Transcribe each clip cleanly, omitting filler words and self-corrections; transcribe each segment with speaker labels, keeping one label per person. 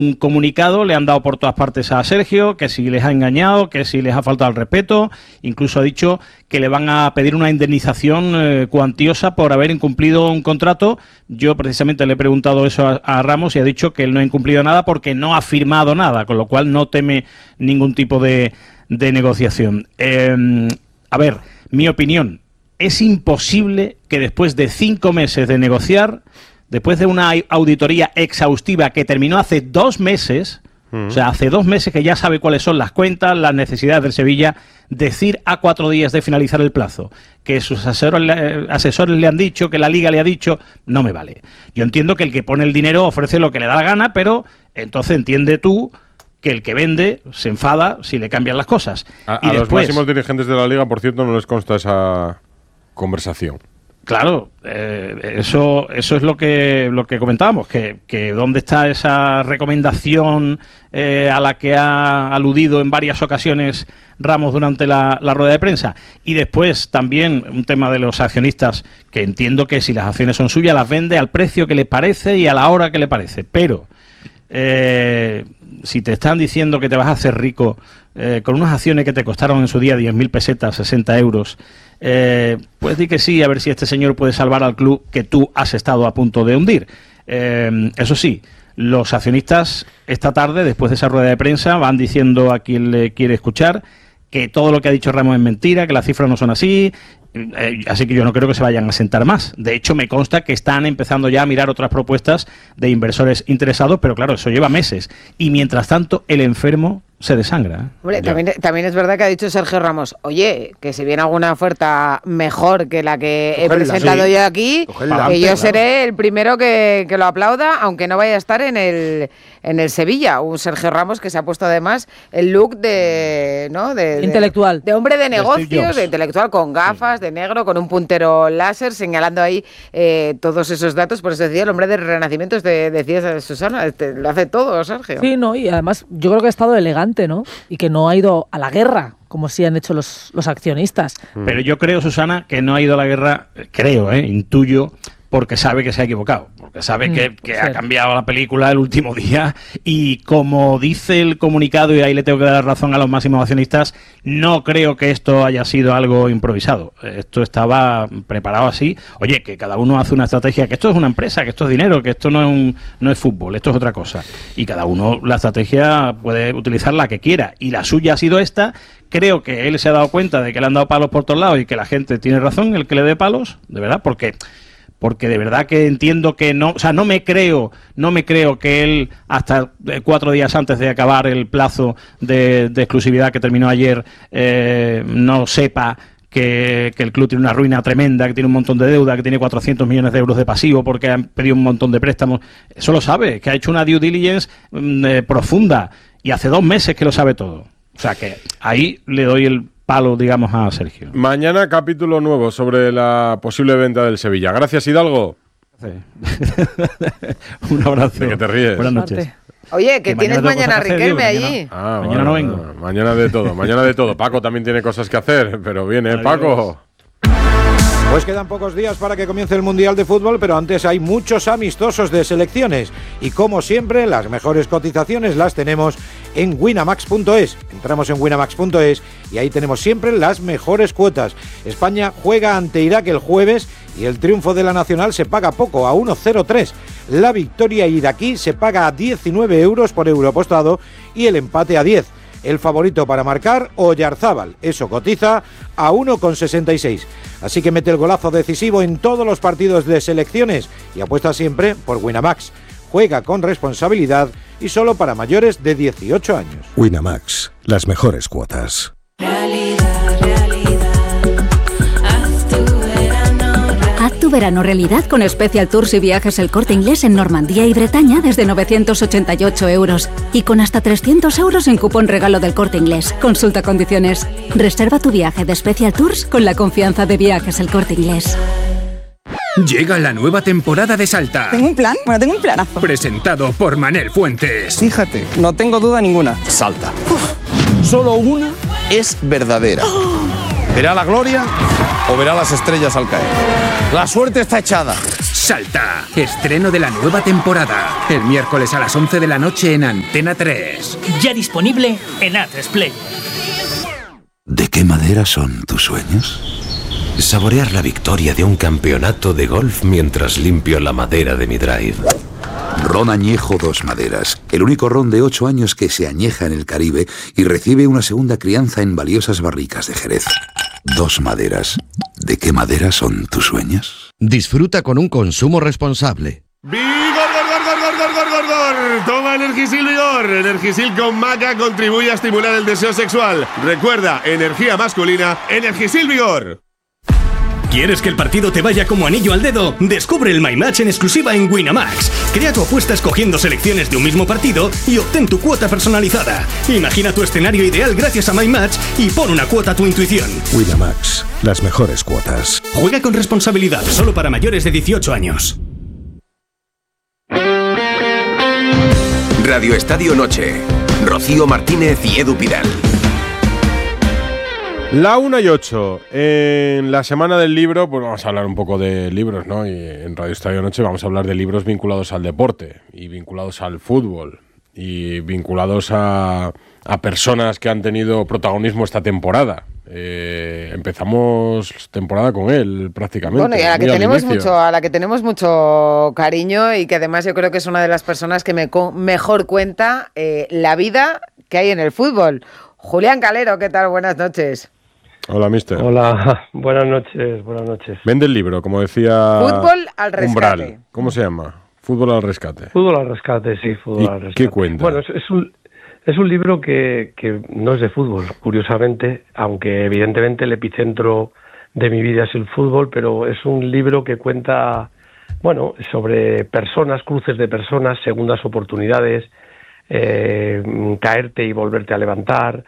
Speaker 1: un comunicado, le han dado por todas partes a Sergio, que si les ha engañado, que si les ha faltado el respeto, incluso ha dicho que le van a pedir una indemnización cuantiosa por haber incumplido un contrato. Yo precisamente le he preguntado eso a Ramos y ha dicho que él no ha incumplido nada porque no ha firmado nada, con lo cual no teme ningún tipo de negociación. A ver, mi opinión, es imposible que después de 5 meses de negociar, después de una auditoría exhaustiva que terminó hace 2 meses, o sea, hace 2 meses que ya sabe cuáles son las cuentas, las necesidades del Sevilla, decir a 4 días de finalizar el plazo, que sus asesores le han dicho, que la Liga le ha dicho, no me vale. Yo entiendo que el que pone el dinero ofrece lo que le da la gana, pero entonces entiende tú que el que vende se enfada si le cambian las cosas.
Speaker 2: A los máximos dirigentes de la Liga, por cierto, no les consta esa conversación.
Speaker 1: Claro, eso es lo que comentábamos, que dónde está esa recomendación a la que ha aludido en varias ocasiones Ramos durante la rueda de prensa. Y después también un tema de los accionistas, que entiendo que si las acciones son suyas, las vende al precio que le parece y a la hora que le parece. Pero si te están diciendo que te vas a hacer rico con unas acciones que te costaron en su día 10.000 pesetas, 60 euros, pues di que sí, a ver si este señor puede salvar al club que tú has estado a punto de hundir. Eso sí, los accionistas esta tarde, después de esa rueda de prensa, van diciendo a quien le quiere escuchar que todo lo que ha dicho Ramos es mentira, que las cifras no son así, así que yo no creo que se vayan a sentar más. De hecho, me consta que están empezando ya a mirar otras propuestas de inversores interesados, pero claro, eso lleva meses. Y mientras tanto, el enfermo se desangra.
Speaker 3: Hombre, también es verdad que ha dicho Sergio Ramos, oye, que si viene alguna oferta mejor que la que he presentado yo aquí, que yo seré el primero que lo aplauda, aunque no vaya a estar en el Sevilla. Un Sergio Ramos que se ha puesto además el look de
Speaker 4: intelectual,
Speaker 3: de hombre de negocios, de intelectual, con gafas, de negro, con un puntero láser, señalando ahí todos esos datos. Por eso decía, el hombre de renacimiento, decía Susana, lo hace todo, Sergio.
Speaker 4: Sí, no, y además yo creo que ha estado elegante, ¿no? Y que no ha ido a la guerra, como sí han hecho los accionistas.
Speaker 1: Pero yo creo, Susana, que no ha ido a la guerra, intuyo, porque sabe que se ha equivocado, porque sabe que ha cambiado la película el último día y como dice el comunicado, y ahí le tengo que dar razón a los máximos accionistas, no creo que esto haya sido algo improvisado. Esto estaba preparado así. Oye, que cada uno hace una estrategia, que esto es una empresa, que esto es dinero, que esto no es fútbol, esto es otra cosa. Y cada uno la estrategia puede utilizar la que quiera. Y la suya ha sido esta. Creo que él se ha dado cuenta de que le han dado palos por todos lados y que la gente tiene razón, el que le dé palos, de verdad, porque de verdad que entiendo que no, o sea, no me creo que él, hasta 4 días antes de acabar el plazo de exclusividad que terminó ayer, no sepa que el club tiene una ruina tremenda, que tiene un montón de deuda, que tiene 400 millones de euros de pasivo porque han pedido un montón de préstamos. Eso lo sabe, que ha hecho una due diligence profunda y hace 2 meses que lo sabe todo. O sea que ahí le doy el palo, digamos, a Sergio.
Speaker 2: Mañana capítulo nuevo sobre la posible venta del Sevilla. Gracias, Hidalgo.
Speaker 1: Sí. Un abrazo.
Speaker 2: ¿De qué te ríes?
Speaker 1: Buenas noches.
Speaker 3: Oye, que tienes mañana a Riquelme allí.
Speaker 1: Mañana no vengo.
Speaker 2: Mañana de todo. Paco también tiene cosas que hacer, pero viene, Paco.
Speaker 5: Pues quedan pocos días para que comience el Mundial de Fútbol, pero antes hay muchos amistosos de selecciones. Y como siempre, las mejores cotizaciones las tenemos en Winamax.es. Entramos en Winamax.es y ahí tenemos siempre las mejores cuotas. España juega ante Irak el jueves y el triunfo de la Nacional se paga poco, a 1,03. La victoria iraquí se paga a 19 euros por euro apostado y el empate a 10. El favorito para marcar, Oyarzábal, eso cotiza a 1,66. Así que mete el golazo decisivo en todos los partidos de selecciones y apuesta siempre por Winamax. Juega con responsabilidad y solo para mayores de 18 años.
Speaker 6: Winamax, las mejores cuotas.
Speaker 7: Haz tu verano realidad con Special Tours y Viajes El Corte Inglés en Normandía y Bretaña desde 988 euros. Y con hasta 300 euros en cupón regalo del Corte Inglés. Consulta condiciones. Reserva tu viaje de Special Tours con la confianza de Viajes El Corte Inglés.
Speaker 8: Llega la nueva temporada de Salta.
Speaker 9: ¿Tengo un plan? Bueno, tengo un planazo.
Speaker 8: Presentado por Manel Fuentes.
Speaker 9: Fíjate, no tengo duda ninguna.
Speaker 8: Salta.
Speaker 9: Solo una es verdadera. ¿Verá la gloria o verá las estrellas al caer? La suerte está echada.
Speaker 8: Salta, estreno de la nueva temporada. El miércoles a las 11 de la noche en Antena 3.
Speaker 10: Ya disponible en A3 Player.
Speaker 11: ¿De qué madera son tus sueños? Saborear la victoria de un campeonato de golf mientras limpio la madera de mi drive.
Speaker 12: Ron Añejo Dos Maderas, el único ron de 8 años que se añeja en el Caribe y recibe una segunda crianza en valiosas barricas de Jerez. Dos Maderas. ¿De qué madera son tus sueños?
Speaker 13: Disfruta con un consumo responsable.
Speaker 14: ¡Vigor! Toma Energisil Vigor. Energisil con maca contribuye a estimular el deseo sexual. Recuerda, energía masculina, Energisil Vigor.
Speaker 15: ¿Quieres que el partido te vaya como anillo al dedo? Descubre el My Match en exclusiva en Winamax. Crea tu apuesta escogiendo selecciones de un mismo partido y obtén tu cuota personalizada. Imagina tu escenario ideal gracias a My Match y pon una cuota a tu intuición.
Speaker 6: Winamax, las mejores cuotas.
Speaker 15: Juega con responsabilidad, solo para mayores de 18 años.
Speaker 16: Radio Estadio Noche. Rocío Martínez y Edu Pidal.
Speaker 2: La 1:08. En la semana del libro, pues vamos a hablar un poco de libros, ¿no? Y en Radio Estadio Noche vamos a hablar de libros vinculados al deporte y vinculados al fútbol y vinculados a personas que han tenido protagonismo esta temporada. Empezamos temporada con él prácticamente.
Speaker 3: Bueno, y a la que tenemos mucho cariño y que además yo creo que es una de las personas que mejor cuenta la vida que hay en el fútbol. Julián Calero, ¿qué tal? Buenas noches.
Speaker 2: Hola, mister.
Speaker 17: Hola, buenas noches.
Speaker 2: Vende el libro, como decía
Speaker 3: Fútbol al rescate.
Speaker 2: Umbral. ¿Cómo se llama? Fútbol al rescate.
Speaker 17: Fútbol al rescate, sí, fútbol al rescate.
Speaker 2: ¿Qué cuenta?
Speaker 17: Bueno, es un libro que no es de fútbol, curiosamente, aunque evidentemente el epicentro de mi vida es el fútbol, pero es un libro que cuenta, bueno, sobre personas, cruces de personas, segundas oportunidades, caerte y volverte a levantar,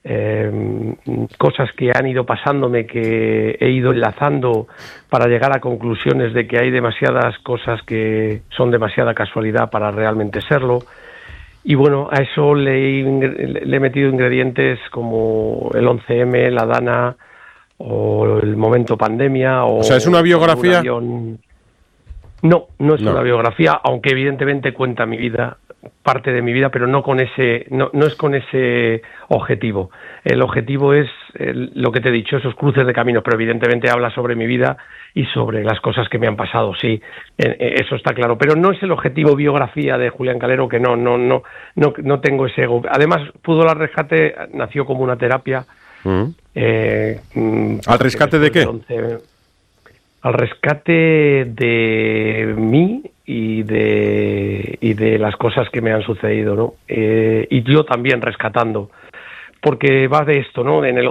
Speaker 17: cosas que han ido pasándome que he ido enlazando para llegar a conclusiones de que hay demasiadas cosas que son demasiada casualidad para realmente serlo. Y bueno, a eso le he metido ingredientes como el 11M, la Dana o el momento pandemia. O
Speaker 2: sea, ¿es una biografía?
Speaker 17: No es una biografía, aunque evidentemente cuenta mi vida, parte de mi vida, pero no es con ese objetivo. El objetivo es lo que te he dicho, esos cruces de caminos, pero evidentemente habla sobre mi vida y sobre las cosas que me han pasado, sí, eso está claro. Pero no es el objetivo biografía de Julián Calero, que no tengo ese ego. Además, Fútbol al Rescate nació como una terapia.
Speaker 2: ¿Al rescate de qué?
Speaker 17: Al rescate de mí y de las cosas que me han sucedido, ¿no? Y yo también rescatando, porque va de esto, ¿no? En el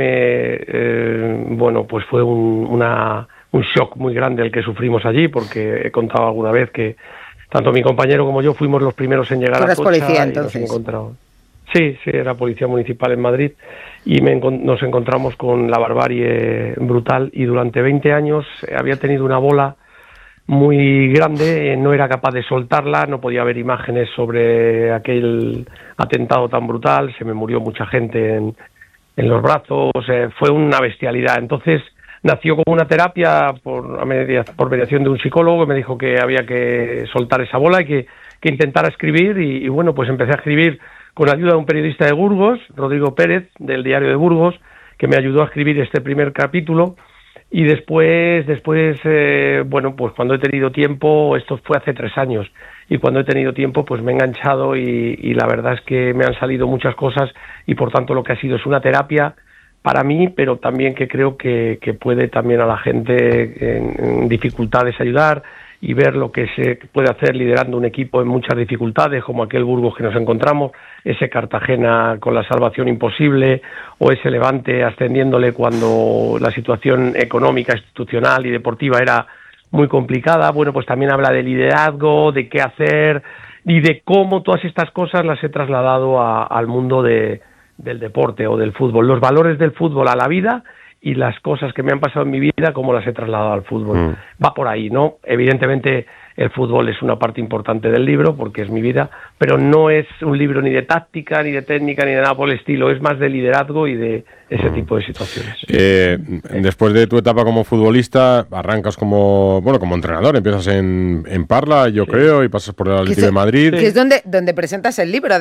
Speaker 17: 11M, bueno, pues fue un shock muy grande el que sufrimos allí, porque he contado alguna vez que tanto mi compañero como yo fuimos los primeros en llegar a Atocha.
Speaker 3: Policía, entonces.
Speaker 17: Sí, era policía municipal en Madrid y nos encontramos con la barbarie brutal, y durante 20 años había tenido una bola muy grande, no era capaz de soltarla, no podía ver imágenes sobre aquel atentado tan brutal, se me murió mucha gente en los brazos, fue una bestialidad. Entonces nació como una terapia por mediación de un psicólogo que me dijo que había que soltar esa bola y que intentara escribir, y bueno, pues empecé a escribir con ayuda de un periodista de Burgos, Rodrigo Pérez, del Diario de Burgos, que me ayudó a escribir este primer capítulo. Y después, bueno, pues cuando he tenido tiempo, esto fue hace 3 años, y cuando he tenido tiempo, pues me he enganchado y la verdad es que me han salido muchas cosas, y por tanto lo que ha sido es una terapia para mí, pero también que creo que puede también a la gente en dificultades ayudar, y ver lo que se puede hacer liderando un equipo en muchas dificultades, como aquel Burgos que nos encontramos, ese Cartagena con la salvación imposible, o ese Levante ascendiéndole cuando la situación económica, institucional y deportiva era muy complicada. Bueno, pues también habla de liderazgo, de qué hacer y de cómo todas estas cosas las he trasladado al mundo del deporte o del fútbol, los valores del fútbol a la vida y las cosas que me han pasado en mi vida, cómo las he trasladado al fútbol. Va por ahí, ¿no? Evidentemente el fútbol es una parte importante del libro porque es mi vida, pero no es un libro ni de táctica, ni de técnica, ni de nada por el estilo, es más de liderazgo y de ese tipo de situaciones.
Speaker 2: Después de tu etapa como futbolista, arrancas como entrenador, empiezas en Parla, yo creo, y pasas por el Atlético de Madrid.
Speaker 3: Que es donde presentas el libro,